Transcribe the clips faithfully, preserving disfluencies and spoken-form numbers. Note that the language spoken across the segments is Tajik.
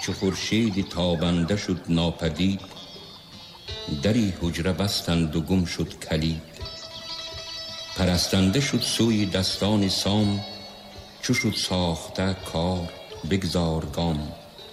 چو خورشید تابنده شد ناپدید، دری حجره بستند و گم شد کلید. پرستنده شد سوی دستان سام، چو شد ساخته کار بگذار گام.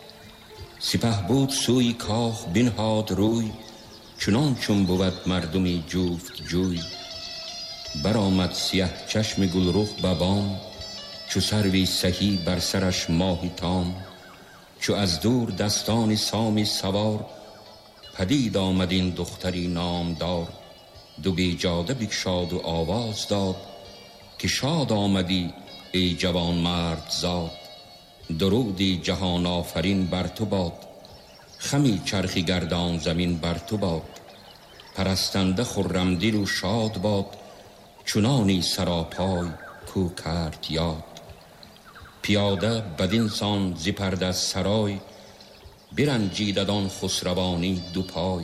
سپهبد سوی کاخ بنهاد روی، چنان چون بود مردمی جفت جوی. برآمد سیه چشم گلرخ به بام، چو سروی سهی بر سرش ماهی تام. چو از دور دستان سامی سوار، پدید آمد این دختری نامدار. دو بیجاده بگشاد و آواز داد، که شاد آمدی ای جوان مرد زاد. درودی جهان آفرین بر تو باد، خمی چرخی گردان زمین بر تو باد. پرستنده خرمدل و شاد باد، چنانی سراپای کو کرد یاد. پیاده بدین سان ز پرده از سرای، برنجید آن خسروانی دو پای.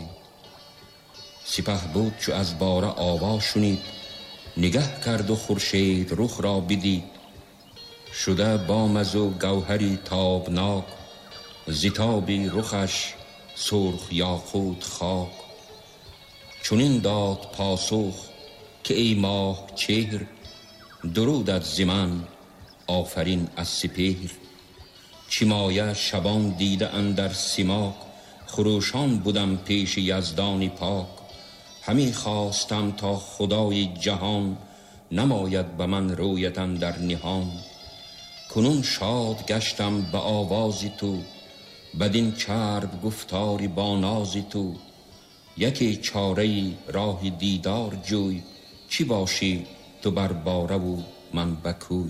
سپهبد چو از باره آوا شنید، نگه کرد و خورشید رخ را بدید. شده بامز و گوهری تابناک، ز تابی رخش سرخ یاقوت خاک. چنین داد پاسخ که ای ماه چهر، درودت ز من آفرین از سپهر. چه مایه شبان دیده اندر سیماک، خروشان بودم پیش یزدانی پاک. همی خواستم تا خدای جهان، نماید به من رویت اندر نهان. کنون شاد گشتم به آوازی تو، بدین چرب گفتاری با نازی تو. یکی چاره راه دیدار جوی، چی باشی تو بر باره و من بکوی.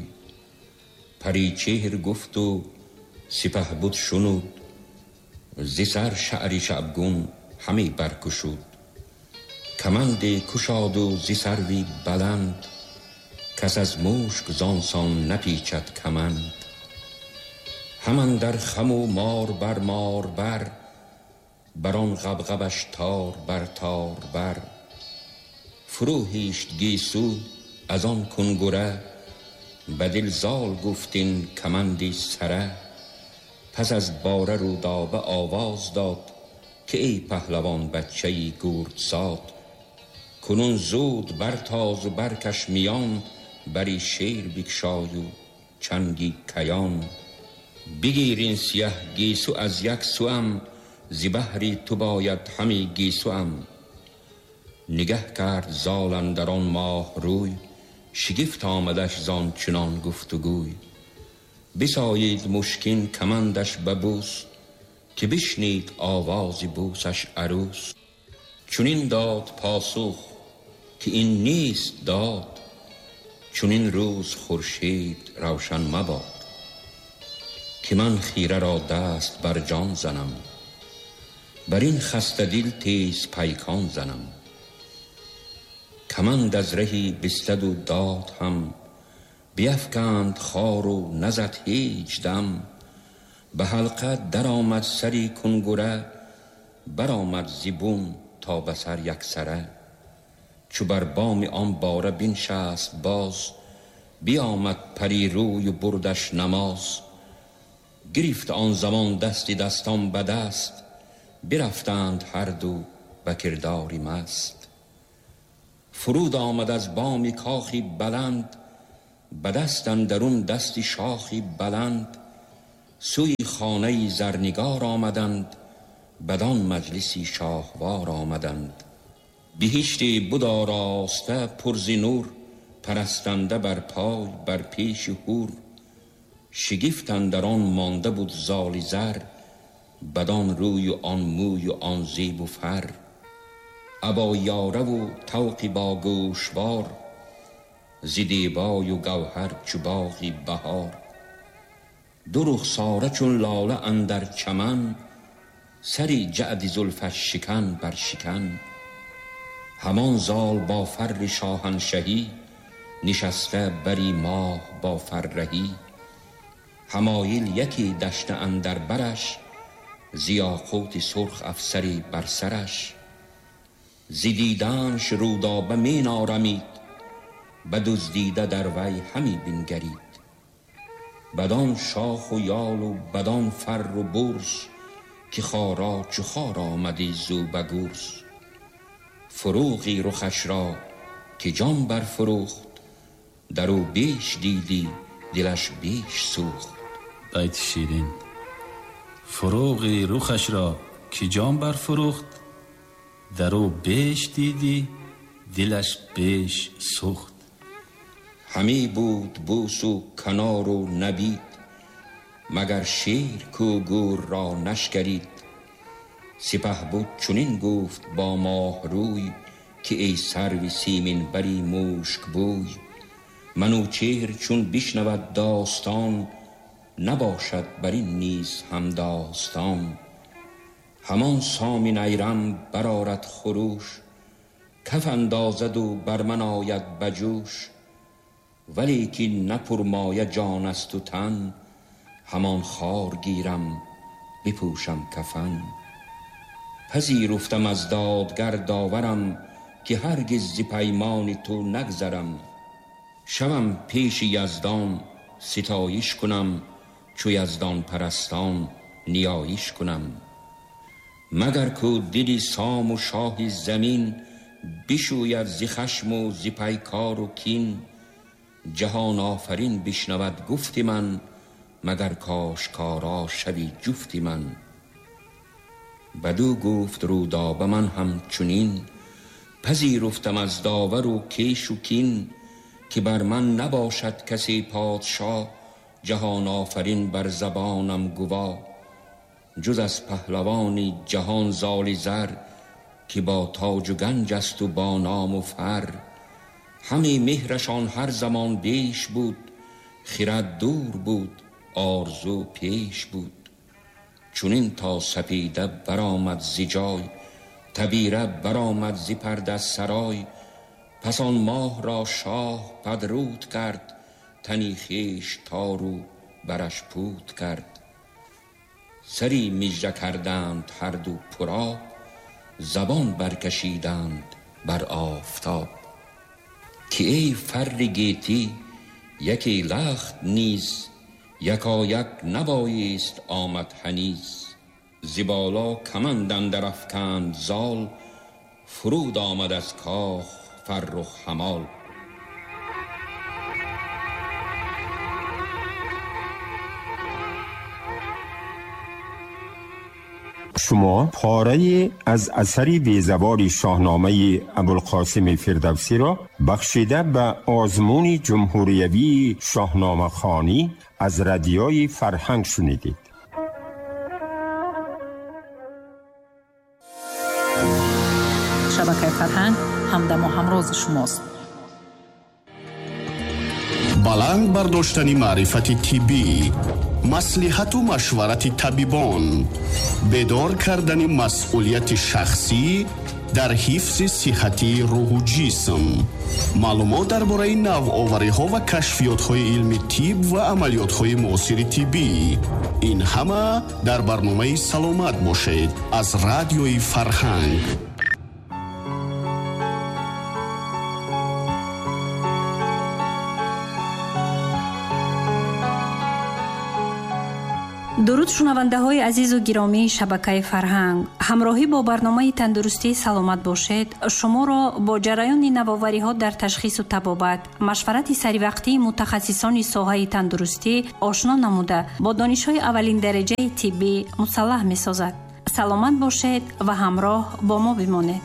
پری چهر گفت و سپهبد شنود، ز سر شعری شبگون همی برکشود. کمند کشاد و ز سروی بلند، کس از مشک زانسان نپیچد کمند. همان در خم و مار بر مار بر، بران غبغبش تار بر تار بر. فرو هیشت گیسو از آن کنگره، بدل زال گفتین کمندی سره. پس از باره رودابه آواز داد، که ای پهلوان بچه‌ای گردزاد. کنون زود برتاز و برکش میان، بری شیر بگشای و چنگی کیان. بگیر این سیه گیسو از یک سوام، ز بهری تو باید همی گیسوام. نگه کرد زال اندر آن ماه روی، شگفت آمدش زان چنان گفتگوی. بسایید مشکین کمندش ببوس، که بشنید آواز بوسش عروس. چنین داد پاسخ که این نیست داد، چنین روز خورشید روشن مباد. که من خیره را دست بر جان زنم، بر این خسته دل تیز پیکان زنم. کمند از رهی بستد و داد هم، بیفکند خار و نزد هیچ دم. به حلقه در آمد سری کنگره، بر آمد زبون تا به سر یک سره. چو بر بام آن باره بنشست باز، بیامد پری روی و بردش نماز. گرفت آن زمان دستی دستان به دست، برفتند هر دو به کرداری مست. فرود آمد از بامی کاخی بلند، به دست اندرون دستی شاخی بلند. سوی خانه زرنگار آمدند، بدان مجلسی شاهوار آمدند. بهشتی بود آراسته پر ز نور، پرستنده بر پای بر پیش حور. شگفت اندر آن مانده بود زال زر، بدان روی و آن موی و آن زیب و فر. ابا یاره و طوقی با گوشوار، ز دیبای و گوهر چو باغی بهار. دو رخساره چون لاله اندر چمن، سری جعد زلفش شکن بر شکن. همان زال با فر شاهنشهی، نشسته بری ماه با فرهی. همایل یکی دشته اندر برش، ز یاقوت سرخ افسری بر سرش. ز دیدنش رودابه می نارمید، بدزدیده در وی همی بنگرید. بدان شاخ و یال و بدان فر و برز، که خارا چو خار آمدی زو بگرز. فروغی رخش را که جان برفروخت، در او بیش دیدی دلش بیش سوخت. بیت شیرین. فروغی رخش را که جان برفروخت، در او بیش دیدی دلش بیش سوخت. همی بود بوس و کنار و نبید، مگر شیر کو گور را نشکرید. سپه بود چنین گفت با ماه روی، که ای سرو سیمین بری مشک بوی. منوچهر چون بشنود داستان، نباشد بر این نیز هم داستان. همان سام نیرم برآرد خروش، کف اندازد و بر من آید بجوش. ولی که نپرمایه جان است و تن، همان خار گیرم بپوشم کفن. پذیرفتم از دادگر داورم، که هرگز ز پیمان تو نگذرم. شوم پیش یزدان ستایش کنم، چو یزدان پرستان نیایش کنم. مگر کو دلی سام و شاه زمین، بشوید ز خشم و ز پیکار و کین. جهان آفرین بشنود گفت من، مگر کاشکارا شوی جفت من. بدو گفت رودابه من همچنین، پذیرفتم از داور و کیش و کین. که بر من نباشد کسی پادشاه، جهان آفرین بر زبانم گواه. جز از پهلوانی جهان زال زر، که با تاج و گنج است و با نام و فر. همی مهرشان هر زمان بیش بود، خرد دور بود آرزو پیش بود. چونین تا سپیده برآمد ز جای، تبیره برآمد ز پرده سرای. پس آن ماه را شاه پدرود کرد، تنی خویش تارو برش پود کرد. سری مژه کردند هر دو پرآب، زبان برکشیدند بر آفتاب. که ای فر گیتی یکی لخت نیز، یکایک نبایست آمد هنیز. ز بالا کمند اندر افکند زال، فرود آمد از کاخ فرخ همال. شما پاره از اثری بیزبان شاهنامه ابوالقاسم فردوسی را بخشیده به آزمون جمهوریوی شاهنامه خوانی از رادیوی فرهنگ شنیدید. شبکه فرهنگ همدم و همراز شماست. баланд бардоштани маърифати тиббӣ, маслиҳату машварати табибон, бедор кардани масъулияти шахсӣ дар ҳифзи сиҳати рӯҳу ҷисм, маълумот дар бораи навовариҳо ва кашфиётҳои илми тиб ва амалиётҳои муосири тиббӣ. ин ҳама дар барномаи саломат бошед аз радиои Фарҳанг. дуруд шунавандаҳои азизу гиромии шабакаи Фарҳанг, ҳамроҳӣ бо барномаи тандурустии саломат бошед шуморо бо ҷараёни навовариҳо дар ташхису табобат, машварати саривақтии мутахассисони соҳаи тандурустӣ ошно намуда бо донишҳои аввалин дараҷаи тиббӣ мусаллаҳ месозад. саломат бошед ва ҳамроҳ бо мо бимонед.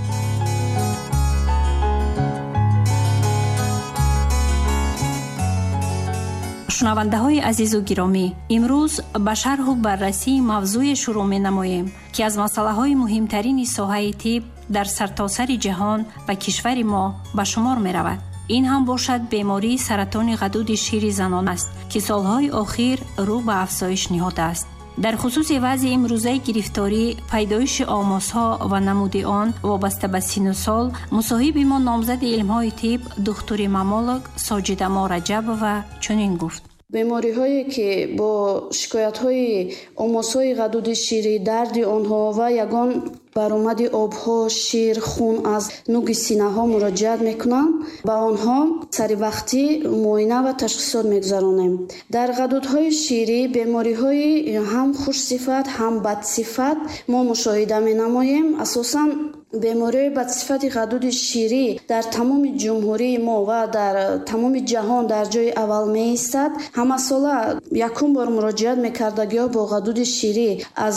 шунавандаҳои азизу гиромӣ, имрӯз ба шарҳу баррасии мавзӯе шурӯъ менамоем, ки аз масъалаҳои муҳимтарини соҳаи тиб дар сартосари ҷаҳон ва кишвари мо ба шумор меравад. ин ҳам бошад бемории саратони ғадуди шири занон аст, ки солҳои охир рӯ ба афзоиш ниҳодааст. дар хусуси вазъи имрӯзаи гирифторӣ, пайдоиши омосҳо ва намуди он вобаста ба сину сол, мусоҳиби мо номзади илмҳои тиб духтури мамолог Соҷидамо Раҷабова чунин гуфт: бемориҳое ки бо шикоятҳои омосҳои ғадуди ширӣ, дарди онҳо ва ягон баромади обҳо, шир, хун аз нуги синаҳо муроҷиат мекунанд, ба онҳо саривақтӣ муоина ва ташхисот мегузаронем. Дар ғадудҳои ширӣ бемориҳои ҳам хушсифат, ҳам бадсифат мо мушоҳида менамоем. асосан бемориҳои бадсифати ғадуди ширӣ дар тамоми ҷумҳурии мо ва дар тамоми ҷаҳон дар ҷои аввал меистад. ҳамасола якум бор муроҷиат мекардагиҳо бо ғадуди ширӣ аз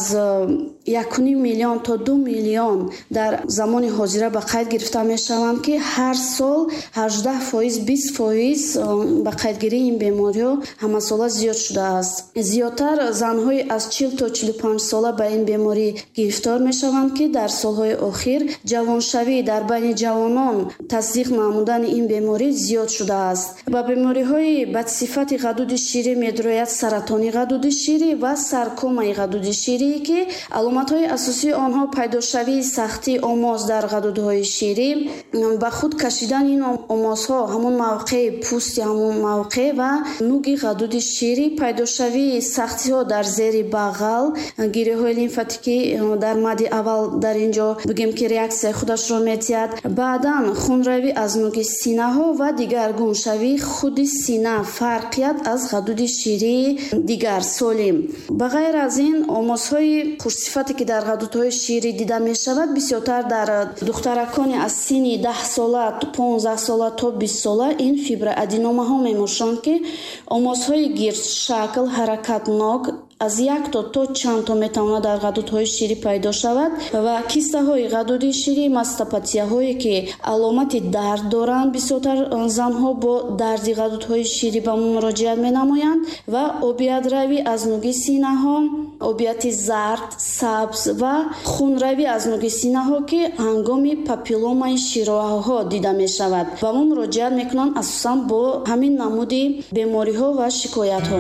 якуним миллион то ду миллион дар замони ҳозира ба қайд гирифта мешаванд, ки ҳар сол ҳаждаҳ фоиз бист фоиз ба қайдгирии ин бемориҳо ҳамасола зиёд шудааст. зиёдтар занҳои аз чил то чилу панҷ сола ба ин беморӣ гирифтор мешаванд, ки дар солҳои охир ҷавоншавӣ дар байни ҷавонон тасдиқ намудани ин беморӣ зиёд шудааст. ба бемориҳои бадсифати ғадуди ширӣ медирояд саратони ғадуди ширӣ ва саркомаи ғадуди ширӣ, ки аломатҳои асосии онҳо пайдошавии сахтии омос дар ғадудҳои ширӣ, ба худ кашидани ин омосҳо ҳамон мавқеи пӯсти ҳамон мавқеъ ва нуги ғадуди ширӣ, пайдошавии сахтиҳо дар зери бағал, гирёҳои лимфатикӣ дар мадди аввал дар ин ҷо бигем ки реаксияи худашро метиҳад, баъдан хунравӣ аз нуги синаҳо ва дигаргуншавии худи сина, фарқият аз ғадуди ширии дигар солим. ба ғайр аз ин омосҳои хушсифате ки дар ғадудҳои ширӣ дида мешавад бисёртар дар духтаракони аз синни даҳ сола, понздаҳ сола то бист сола ин фиброаденомаҳо мебошанд, ки омосҳои гирдшакл ҳаракатнок аз як то то чанд то метавонад дар ғадудҳои ширӣ пайдо шавад ва кистаҳои ғадуди ширӣ, мастопатияҳое ки аломати дард доранд, бисёртар занҳо бо дарди ғадудҳои ширӣ ба мо муроҷиат менамоянд ва обиятравӣ аз нуги синаҳо, обияти зард, сабз ва хунравӣ аз нуги синаҳо, ки ҳангоми папилломаи широҳаҳо дида мешавад. ба мо муроҷиат мекунанд асосан бо ҳамин намуди бемориҳо ва шикоятҳо.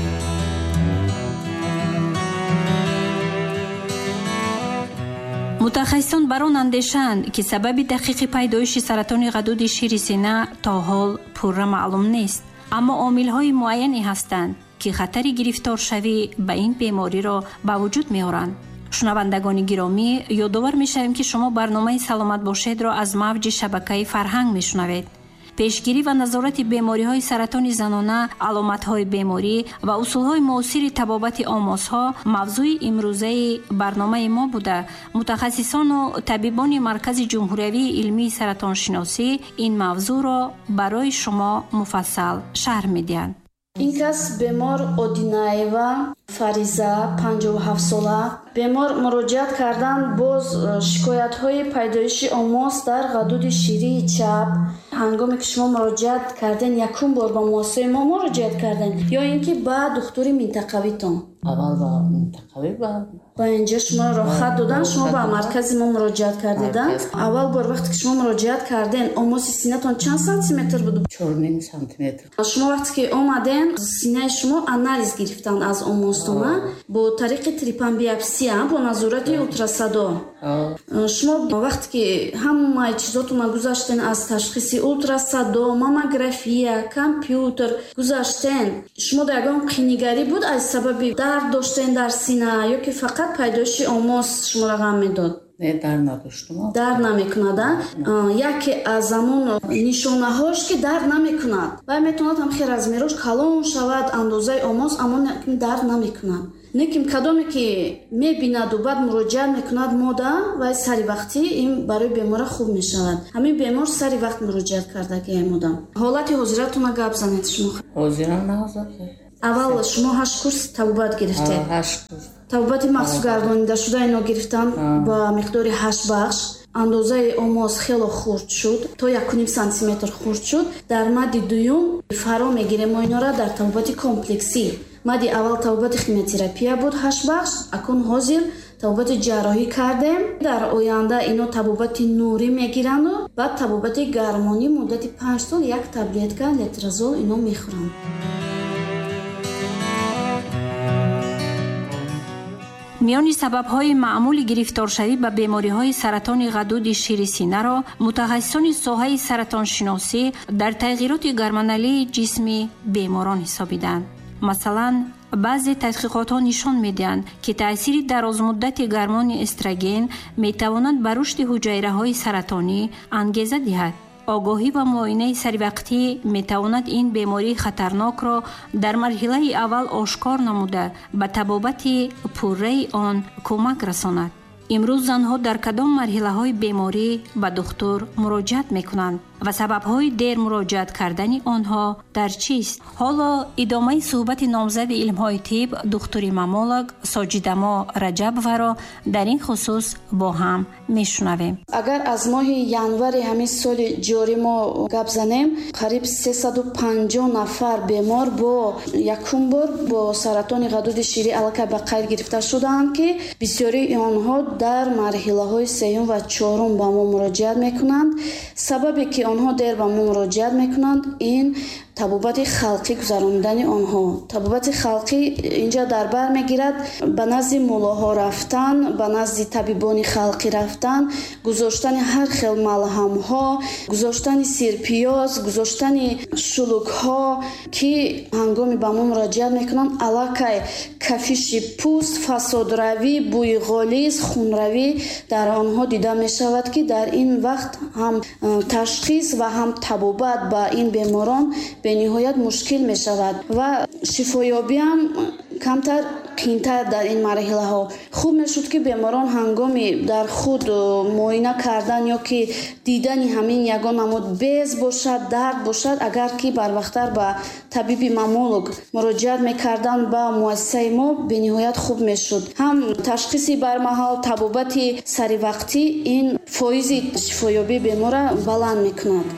мутахассисон бар он андешаанд, ки сабаби дақиқи пайдоиши саратони ғадуди шири сина то ҳол пурра маълум нест, аммо омилҳои муайяне ҳастанд, ки хатари гирифторшавӣ ба ин бемориро ба вуҷуд меоранд. шунавандагони гиромӣ, ёдовар мешавем, ки шумо барномаи саломат бошедро аз мавҷи шабакаи фарҳанг мешунавед. пешгирӣ ва назорати бемориҳои саратони занона, аломатҳои беморӣ ва усулҳои муосири табобати омосҳо мавзӯи имрӯзаи барномаи мо буда, мутахассисону табибони Маркази ҷумҳуриявии илмии саратоншиносӣ ин мавзӯъро барои шумо муфассал шарҳ медиҳанд. ин кас бемор Одинаева Фариза, панҷоҳу ҳафт сола, бемор муроҷиат карданд боз шикоятҳои пайдоиши омос дар ғадуди ширии чап. ҳангоме ки шумо муроҷиат карден, якум бор ба муассисаи мо муроҷиат карден ё ин ки ба духтури минтақавитон? аввал ба минтақавӣ ба ба инҷо шумо рохат додан, шумо ба маркази мо муроҷиат кардедан. аввал бор вақте ки шумо муроҷиат карден, омоси синатон чанд сантиметр буд? чорним сантиметр. шумо вақте ки омаден, синаи шумо анализ гирифтанд аз омостона бо тариқи трипанбиопсия, бо назорати ултрасадо. шумо вақте ки ҳамаи чизотуна гузаштен, аз ташхиси ултрасадо, маммография, компютер гузаштен, шумо дар ягон қинигарӣ буд аз сабаби дард доштен дар сина ё ки фақат пайдоиши омос шуморо ғам медод? не, дард надоштам. дард намекунад. яке аз замон нишонаҳош ки дард намекунад. вай метавонад ҳамхи размерош калон шавад, андозаи омос, аммо дард намекунад. неким кадоме ки мебинаду баъд муроҷиат мекунад мода, вай сари вақтӣ ин барои бемора хуб мешавад. ҳамин бемор сари вақт муроҷиат кардагиам модам. ҳолати ҳозиратуна гап занед шумо. ҳозирам назад. аввал шумо ҳашт курс табобат гирифтед. ҳашт курс табобати махсусгардонидаашуда ино гирифтан ба миқдори ҳашт бахш. андозаи омос хело хурд шуд, то якуним сантиметр хурд шуд. дар мадди дуюм фаро мегирем мо инора дар табобати комплексӣ. мадди аввал табобати химиотерапия буд ҳашт бахш, акун ҳозир табобати ҷарроҳӣ кардем. дар оянда ино табобати нурӣ мегиранду баъд табобати гармонӣ муддати панҷ сол як таблетка летразол ино мехӯранд. миёни сабабҳои маъмули гирифторшавӣ ба бемориҳои саратони ғадуди шири синаро мутахассисони соҳаи саратоншиносӣ дар тағйироти гормоналии ҷисми беморон ҳисобиданд. масалан баъзе тадқиқотҳо нишон медиҳанд ки таъсири дарозмуддати гормони эстроген метавонад ба рушди ҳуҷайраҳои саратонӣ ангеза диҳад. огоҳӣ ва муоинаи саривақтӣ метавонад ин бемории хатарнокро дар марҳилаи аввал ошкор намуда ба табобати пурраи он кӯмак расонад. имрӯз занҳо дар кадом марҳилаҳои беморӣ ба духтур муроҷиат мекунанд ва сабабҳои дер муроҷиат кардани онҳо дар чист? ҳоло идомаи суҳбати номзади илмҳои тиб духтури маммолог соҷидамо раҷабоваро дар ин хусус бо ҳам мешунавем. агар аз моҳи январи ҳамин соли ҷорӣ мо гап занем, қариб сесаду панҷоҳ нафар бемор бо якум бор бо саратони ғадуди ширӣ аллакай ба қайд гирифта шудаанд ки бисёрии онҳо дар марҳилаҳои сеюм ва чорум ба мо муроҷиат мекунанд. сабабе ки онҳо дер ба мо муроҷиат мекунанд ин табобати халқӣ гузарондани онҳо. табобати халқӣ инҷа дар бар мегирад ба назди муллоҳо рафтан, ба назди табибони халқӣ рафтан, гузоштани ҳар хел малҳамҳо, гузоштани сирпиёз, гузоштани шулукҳо ки ҳангоми ба мо муроҷиат мекунанд аллакай кафиши пӯст, фасодравӣ, бӯи ғолиз, хунравӣ дар онҳо дида мешавад ки дар ин вақт ҳам ташхис ва ҳам табобат ба ин беморон бениҳоят мушкил мешавад ва шифоёбиам камтар қиинтар дар ин марҳилаҳо. хуб мешуд ки беморон ҳангоми дар худ муоина кардан ё ки дидани ҳамин ягон намуд без бошад, дард бошад, агар ки барвақттар ба табиби маммолог муроҷиат мекардан ба муассисаи мо бениҳоят хуб мешуд. ҳам ташхиси бармаҳал, табобати саривақтӣ ин фоизи шифоёбии бемора баланд мекунад.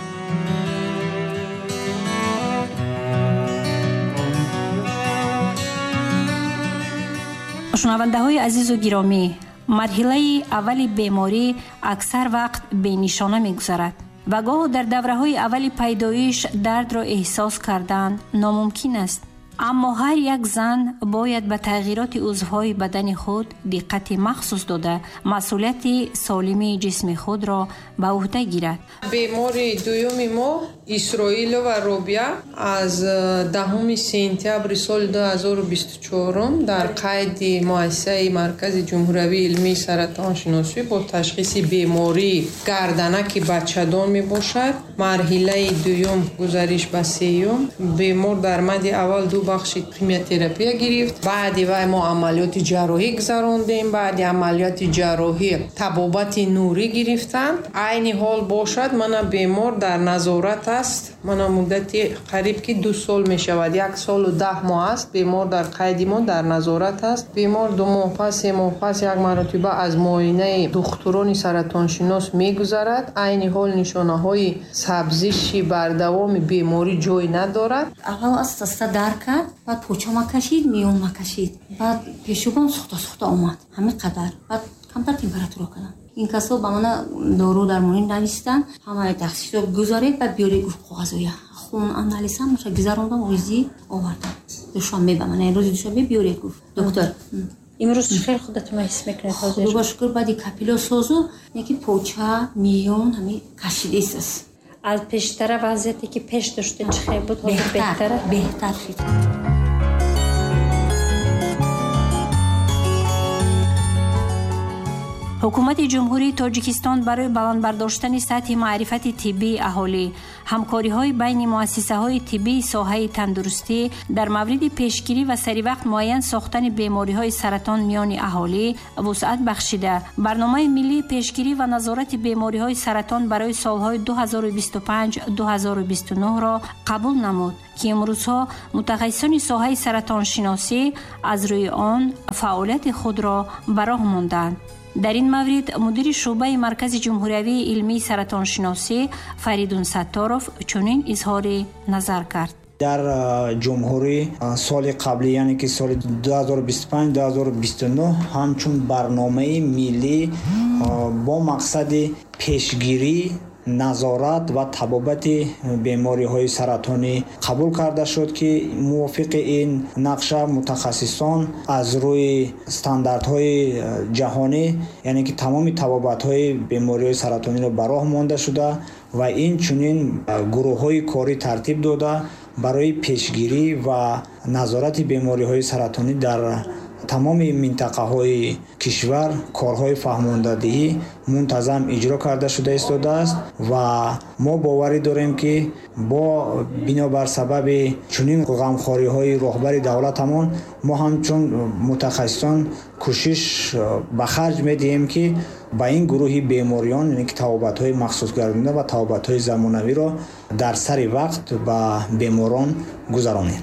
шунавандаҳои азизу гиромӣ, марҳилаи аввали беморӣ аксар вақт бенишона мегузарад ва гоҳо дар давраҳои аввали пайдоиш дардро эҳсос кардан номумкин аст. аммо ҳар як зан бояд ба тағйироти узвҳои бадани худ диққати махсус дода масъулияти солимии ҷисми худро ба уҳда гирад. бемори дуюми мо Исроилова Робия аз даҳуми сентябри соли ду ҳазору бисту чорум дар қайди муассисаи маркази ҷумҳуриявии илмии саратоншиносӣ бо ташхиси бемории гарданаки бачадон мебошад. марҳилаи дуюм гузариш ба сеюм. бемор дар мадди аввал ду бахши химиотерапия гирифт. баъди вай мо амалиёти ҷарроҳӣ гузарондем. баъди амалиёти ҷарроҳӣ табобати нурӣ гирифтанд. айни ҳол бошад мана бемор дар назорат аст. мана муддати қариб ки ду сол мешавад, як солу даҳ моҳ аст бемор дар қайди мо дар назорат аст. бемор ду моҳ пас се моҳ пас як маротиба аз муоинаи духтурони саратоншинос мегузарад. айни ҳол нишонаҳои сабзиши бардавоми беморӣ ҷой надорад. аввал аста аста дар кард, баъд почама кашид, миёнма кашид, баъд пешугон сухта сухта омад, ҳамин қадар. баъд камтар температура кардам. ин касо ба мана дору дармонӣ нависитанд, ҳамаи тахсисро гузаред, баъд биёред гуфт қоғазоя хун анализам маша гузарондам, рӯзи овардам. душанбе ба мана рӯзи душанбе биёред гуфт доктор. имрӯз чӣ хел худатон ҳис мекунед? худоба шукр баъди капилосозу яки поча миён ҳамин кашидист аст. аз пештара вазъияте ки пеш доштед чӣ хел буд? беҳтар беҳтар шуд. ҳукумати ҷумҳурии Тоҷикистон барои баландбардоштани сатҳи маърифати тиббии аҳолӣ, ҳамкориҳои байни муассисаҳои тиббии соҳаи тандурустӣ дар мавриди пешгирӣ ва саривақт муайян сохтани бемориҳои саратон миёни аҳолӣ вусъат бахшида барномаи миллии пешгирӣ ва назорати бемориҳои саратон барои солҳои ду ҳазору бисту панҷ - ду ҳазору бисту нӯҳ-ро қабул намуд, ки имрӯзҳо мутахассисони соҳаи саратоншиносӣ аз рӯи он фаъолияти худро ба роҳ монданд. дар ин маврид мудири шуъбаи маркази ҷумҳуриявии илмии саратоншиносӣ Фаридун Сатторов чунин изҳори назар кард. дар ҷумҳурӣ соли қаблӣ, яъне ки соли ду ҳазору бисту панҷ - ду ҳазору бисту нӯҳ ҳамчун барномаи миллӣ бо мақсади пешгирӣ, назорат ва табобати бемориҳои саратонӣ қабул карда шуд, ки мувофиқи ин нақша мутахассисон аз рӯи стандартҳои ҷаҳонӣ, яъне ки тамоми табобатҳои бемориҳои саратониро ба роҳ монда шуда ва инчунин гурӯҳҳои корӣ тартиб дода барои пешгирӣ ва назорати бемориҳои саратонӣ дар тамоми минтақаҳои кишвар корҳои фаҳмондадиҳӣ мунтазам иҷро карда шуда истодааст ва мо боварӣ дорем ки бо бинобар сабаби чунин ғамхориҳои роҳбари давлатамон мо ҳамчун мутахассисон кӯшиш ба харҷ медиҳем ки ба ин гурӯҳи бемориён, яъне ки табобатҳои махсусгардонда ва табобатҳои замонавиро дар сари вақт ба беморон гузаронем.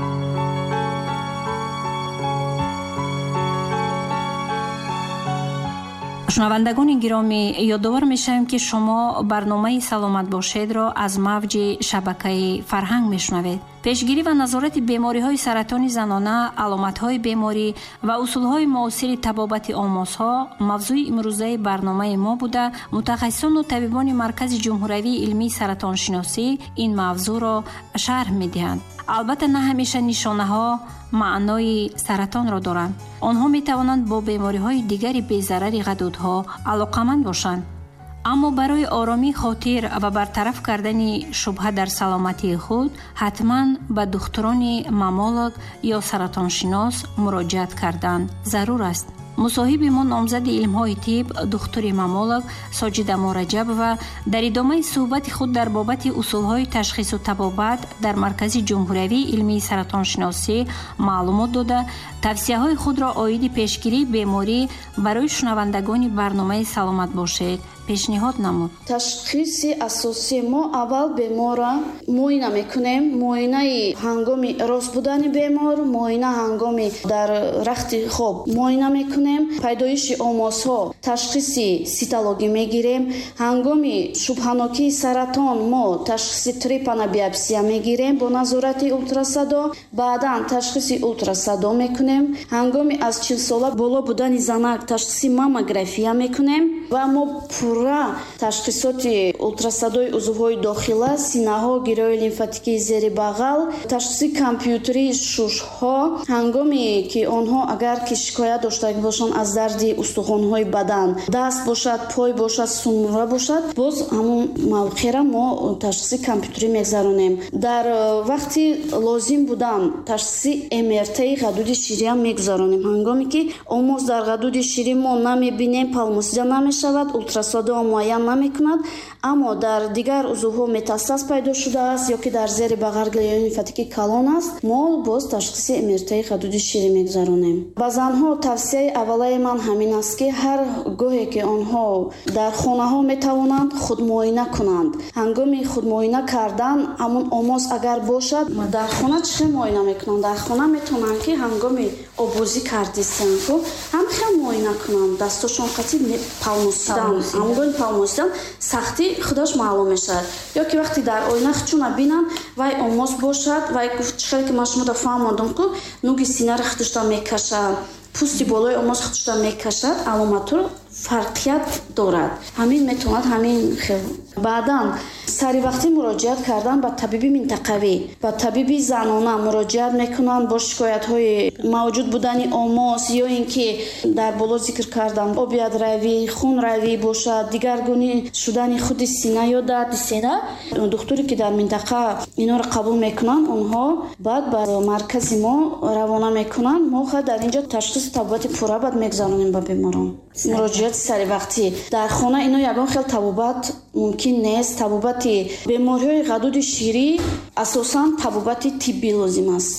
шунавандагони гиромӣ, ёдовар мешавем ки шумо барномаи саломат бошедро аз мавҷи шабакаи фарҳанг мешунавед. пешгирӣ ва назорати бемориҳои саратони занона, аломатҳои беморӣ ва усулҳои муосири табобати омосҳо мавзӯи имрӯзаи барномаи мо буда, мутахассисону табибони маркази ҷумҳуравии илмии саратоншиносӣ ин мавзӯъро шарҳ медиҳанд. албатта на ҳамеша нишонаҳо маънои саратонро доранд. онҳо метавонанд бо бемориҳои дигари безарари ғадудҳо алоқаманд бошанд. аммо барои оромии хотир ва бартараф кардани шубҳа дар саломатии худ ҳатман ба духтурони маммолог ё саратоншинос муроҷиат кардан зарур аст. мусоҳиби мо номзади илмҳои тиб духтури маммолог соҷида мураҷабова дар идомаи суҳбати худ дар бобати усулҳои ташхису табобат дар маркази ҷумҳуравии илмии саратоншиносӣ маълумот дода, тавсияҳои худро оиди пешгирии беморӣ барои шунавандагони барномаи саломат бошед пешниҳод намуд. ташхиси асосии мо аввал бемора муоина мекунем. муоинаи ҳангоми рост будани бемор, муоина ҳангоми дар рахти хоб муоина мекунем. пайдоиши омосҳо, ташхиси ситологӣ мегирем. ҳангоми шубҳанокии саратон мо ташхиси трепанобиопсия мегирем бо назорати ултрасадо. баъдан ташхиси ултрасадо мекунем. ҳангоми аз чил сола боло будани занак ташхиси маммография мекунем ва мо пурра ташхисоти ултрасадои узвҳои дохила, синаҳо, гирёи лимфатикии зери бағал, ташхиси компютерии шушҳо, ҳангоми ки онҳо агар ки шикоят дошта бошанд аз дарди устухонҳои бадан, даст бошад, пой бошад, сумра бошад, боз ҳамун мавқеъра мо ташхиси компютерӣ мегзаронем. дар вақти лозим будан ташхиси эм эр ти ғадуди шириам мегзаронем. ҳангоми ки омос дар ғадуди ширӣ мо намебинем, палмосида намешавад, ултрасадо муайян намекунад, аммо дар дигар узвҳо метастаз пайдо шудааст ё ки дар зери бағар глиёи лимфатикӣ калон аст, мо боз ташхиси эм эр ти ғадуди ширӣ мегзаронем. ба занҳо тавсияи аввалаи ман ҳамин аст ки ҳар гоҳе ки онҳо дар хонаҳо метавонанд худмуоина кунанд. ҳангоми худмуоина кардан ҳамун омос агар бошад, дар хона чӣ хел муоина мекунанд? дар хона метавонанд ки ҳангоми обозӣ кардистан ко ҳам хел муоина кунанд, дастошон қатӣ палмосидан, ҳангоми палмосидан сахти худаш маълум мешавад. ё ки вақти дар оина хичуна бинанд вай омос бошад, вай гуфт чӣ хел ки ман шуморо фаҳмондам ку нуги синаро хитушта мекашад, пӯсти болои омос хитушта мекашад, аломатро фарқият дорад. ҳамин метавонад ҳамин хел. баъдан сари вақтӣ муроҷиат кардан ба табиби минтақавӣ, ба табиби занона муроҷиат мекунанд бо шикоятҳои мавҷуд будани омос ё ин ки дар боло зикр кардам обиятравӣ, хунравӣ бошад, дигаргуни шудани худи сина ё дарди сина. духтуре ки дар минтақа инҳоро қабул мекунанд, онҳо баъд ба маркази мо равона мекунанд. мо дар инҷо ташхиси табобати пурра баъд мегзаронем ба беморон. муроҷиати саривақтӣ дар хона ино ягон хел табобат мумкин нест. табобати бемориҳои ғадуди ширӣ асосан табобати тиббӣ лозим аст.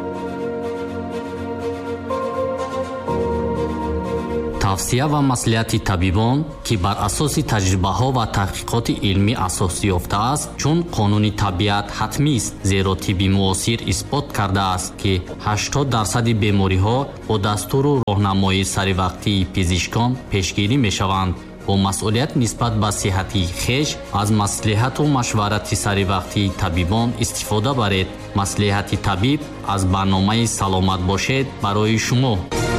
тавсия ва маслиҳати табибон ки бар асоси таҷрибаҳо ва таҳқиқоти илмӣ асос ёфтааст, чун қонуни табиат ҳатмист, зеро тибби муосир исбот кардааст ки ҳаштод дарсади бемориҳо бо дастуру роҳнамоии саривақтии пизишкон пешгирӣ мешаванд. бо масъулият нисбат ба сиҳати хеш аз маслиҳату машварати саривақтии табибон истифода баред. маслиҳати табиб аз барномаи саломат бошед барои шумо.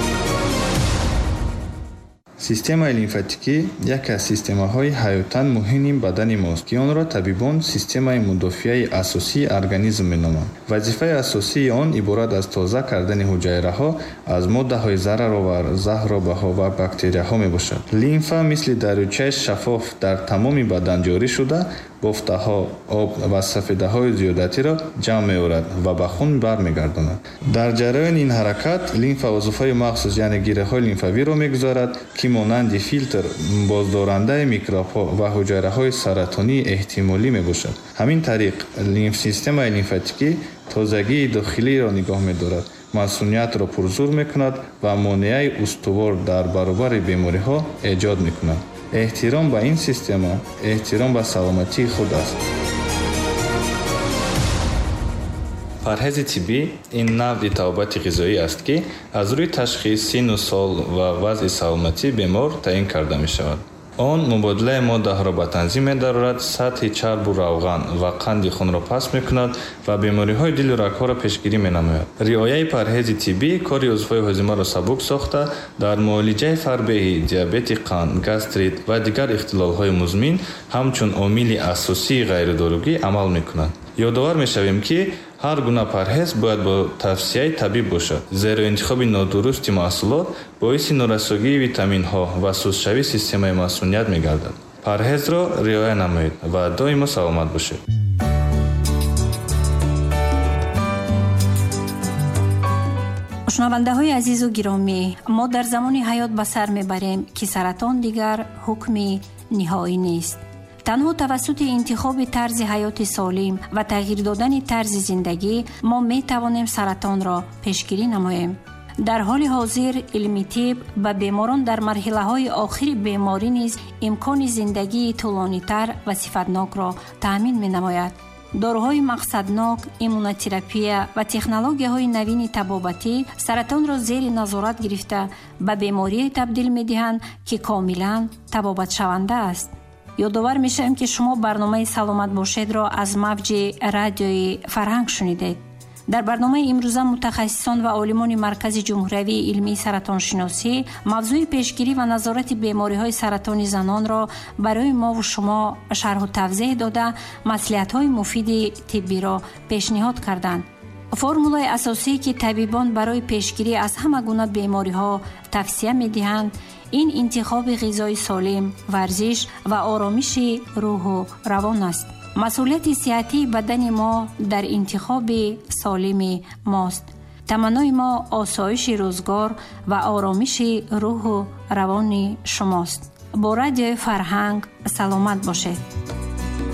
системаи лимфатикӣ яке аз системаҳои ҳаётан муҳими бадани мост, ки онро табибон системаи мудофиаи асосии организм меноманд. вазифаи асосии он иборат аз тоза кардани ҳуҷайраҳо аз моддаҳои зараровар, заҳробаҳо ва бактерияҳо мебошад. лимфа мисли дарючаи шаффоф дар тамоми бадан ҷорӣ шуда бофтаҳо, об ва сафедаҳои зиёдатиро ҷамъ меорад ва ба хун бармегардонад. дар ҷараёни ин ҳаракат лимфа узуфҳои махсус яъне гиреҳои лимфавиро мегузорад ки монанди филтр боздорандаи микробҳо ва ҳуҷайраҳои саратонии эҳтимолӣ мебошад. ҳамин тариқ системаи лимфатикӣ тозагии дохилиро нигоҳ медорад, масъулиятро пурзур мекунад ва монеаи устувор дар баробари бемориҳо эҷод мекунад. эҳтиром ба ин система эҳтиром ба саломатии худ аст. парҳези тиббӣ ин навъи табобати ғизоӣ аст ки аз рӯи ташхис, синну сол ва вазъи саломатии бемор таъин карда мешавад. он мубодилаи моддаҳоро ба танзим медарорад, сатҳи чарбу равған ва қанди хунро паст мекунад ва бемориҳои дилу рагҳоро пешгирӣ менамояд. риояи парҳези тиббӣ кори узвҳои ҳозимаро сабук сохта, дар муолиҷаи фарбеҳӣ, диабети қанд, гастрит ва дигар ихтилолҳои музмин ҳамчун омили асосии ғайридоругӣ амал мекунад. ёдовар мешавем ки ҳар гуна парҳез бояд бо тавсияи табиб бошад, зеро интихоби нодурусти маҳсулот боиси норасогии витаминҳо ва сустшавии системаи масмуният мегардад. парҳезро риоя намоед ва доимо саломат бошед. шунавандаҳои азизу гиромӣ, мо дар замони ҳаёт ба сар мебарем ки саратон дигар ҳукми ниҳоӣ нест. танҳо тавассути интихоби тарзи ҳаёти солим ва тағйир додани тарзи зиндагӣ мо метавонем саратонро пешгирӣ намоем. дар ҳоли ҳозир илми тиб ба беморон дар марҳилаҳои охири беморӣ низ имкони зиндагии тӯлонитар ва сифатнокро таъмин менамояд. дороҳои мақсаднок, иммунотерапия ва технологияҳои навини табобатӣ саратонро зери назорат гирифта ба беморие табдил медиҳанд ки комилан табобатшаванда аст. ёдовар мешавем ки шумо барномаи саломат бошедро аз мавҷи радиои фарҳанг шунидед. дар барномаи имрӯза мутахассисон ва олимони маркази ҷумҳуриявии илмии саратоншиносӣ мавзӯи пешгирӣ ва назорати бемориҳои саратони занонро барои мову шумо шарҳу тавзеҳ дода маслиҳатҳои муфиди тиббиро пешниҳод карданд. формулаи асосие ки табибон барои пешгирӣ аз ҳама гуна бемориҳо тавсия медиҳанд ин интихоби ғизои солим, варзиш ва оромиши рӯҳу равон аст. масъулияти сиҳатии бадани мо дар интихоби солими мост. таманнои мо осоиши рӯзгор ва оромиши рӯҳу равони шумост. бо радиои фарҳанг саломат бошед.